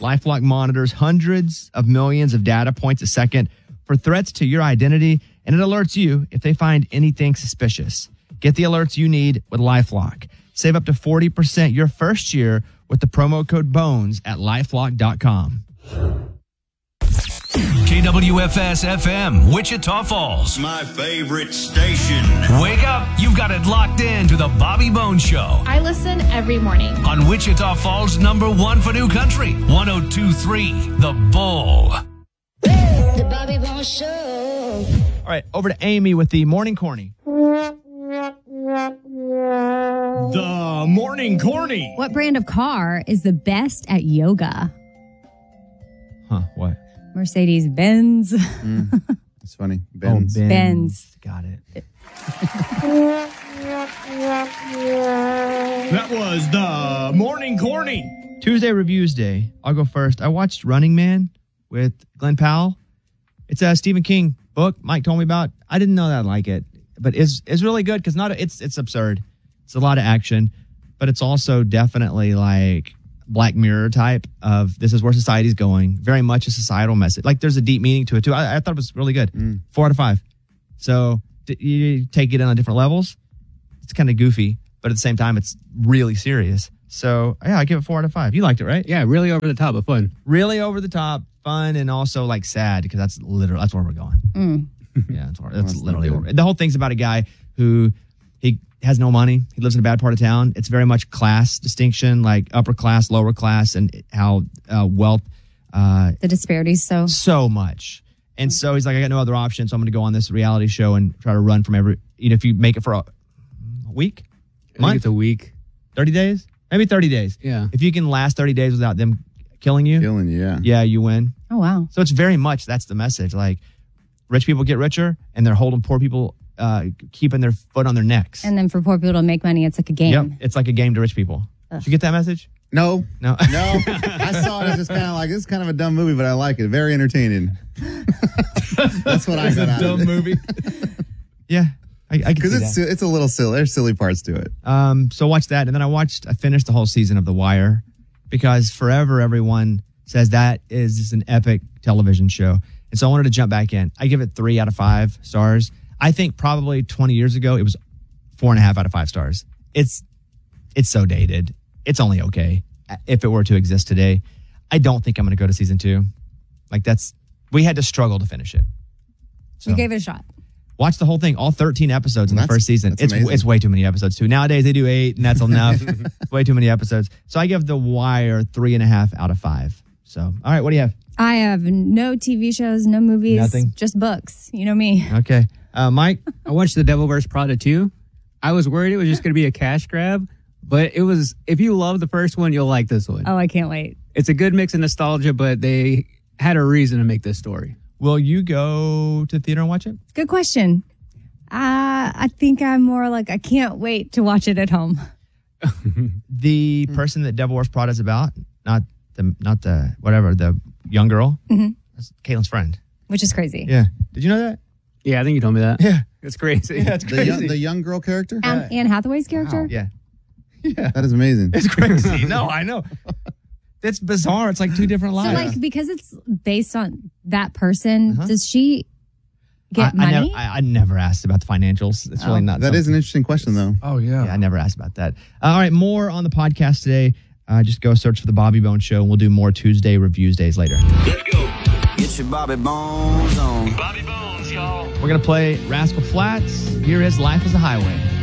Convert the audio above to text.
LifeLock monitors hundreds of millions of data points a second for threats to your identity, and it alerts you if they find anything suspicious. Get the alerts you need with LifeLock. Save up to 40% your first year with the promo code BONES at LifeLock.com. KWFS FM, Wichita Falls. My favorite station. Wake up. You've got it locked in to the Bobby Bones Show. I listen every morning. On Wichita Falls' #1 for new country, 102.3 The Bull. The Bobby Bones Show. All right, over to Amy with the Morning Corny. The Morning Corny. What brand of car is the best at yoga? What? Mercedes-Benz. It's funny. Benz. Benz. Got it. That was the Morning Corny. Tuesday Reviews Day. I'll go first. I watched Running Man with Glenn Powell. It's a Stephen King book Mike told me about. I didn't know that I'd like it, but it's really good because it's absurd. It's a lot of action, but it's also definitely like Black Mirror type of this is where society's going. Very much a societal message. Like there's a deep meaning to it too. I thought it was really good. 4 out of 5. So you take it in on different levels. It's kind of goofy, but at the same time, it's really serious. So yeah, I give it 4 out of 5. You liked it, right? Yeah, really over the top, but fun. Really over the top, fun, and also like sad because that's where we're going. Yeah, that's literally where the whole thing's about a guy who he has no money. He lives in a bad part of town. It's very much class distinction, like upper class, lower class, and how wealth. The disparities so much. And so he's like, I got no other option, so I'm going to go on this reality show and try to run from if you make it for a week, I think it's a week, 30 days, maybe 30 days. Yeah. If you can last 30 days without them killing you, yeah, you win. Oh, wow. So it's very much, that's the message. Like rich people get richer and they're holding poor people, keeping their foot on their necks. And then for poor people to make money, it's like a game. Yep. It's like a game to rich people. Did you get that message? No. No. I saw it as just kind of like, this is kind of a dumb movie, but I like it. Very entertaining. That's what I got out of it. Dumb movie. Yeah. I can see Because it's a little silly. There's silly parts to it. So watch that. And then I finished the whole season of The Wire because forever everyone says that is just an epic television show. And so I wanted to jump back in. I give it 3 out of 5 stars. I think probably 20 years ago, it was 4.5 out of 5 stars. It's so dated. It's only okay if it were to exist today. I don't think I'm going to go to season 2. Like we had to struggle to finish it. So You gave it a shot. watch the whole thing, all 13 episodes in the first season. It's way too many episodes too. Nowadays they do 8 and that's enough. It's way too many episodes. So I give The Wire 3.5 out of 5. So, all right, what do you have? I have no TV shows, no movies, Nothing? just books. You know me. Okay. Mike? I watched The Devil Wears Prada 2. I was worried it was just going to be a cash grab, but it was, if you love the first one, you'll like this one. Oh, I can't wait. It's a good mix of nostalgia, but they had a reason to make this story. Will you go to the theater and watch it? Good question. I think I'm more like, I can't wait to watch it at home. The person that Devil Wears Prada is about, not the young girl. Mm-hmm. That's Caitlin's friend. Which is crazy. Yeah. Did you know that? Yeah, I think you told me that. Yeah. It's crazy. Yeah, it's crazy. The young girl character? Anne Hathaway's character? Wow. Yeah. That is amazing. It's crazy. No, I know. It's bizarre. It's like 2 different lives. So, like, because it's based on that person, does she get money? I never asked about the financials. It's really not. That is an interesting question, though. Oh, yeah. Yeah, I never asked about that. All right, more on the podcast today. Just go search for the Bobby Bones Show, and we'll do more Tuesday Reviews Days later. Let's go. Get your Bobby Bones on. Bobby Bones, y'all. We're going to play Rascal Flatts. Here is Life is a Highway.